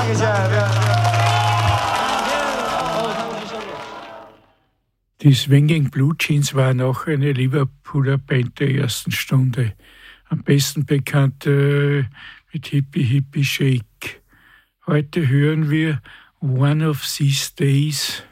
Die Swinging Blue Jeans waren auch eine Liverpooler Band der ersten Stunde. Am besten bekannt mit Hippie Hippie Shake. Heute hören wir One of These Days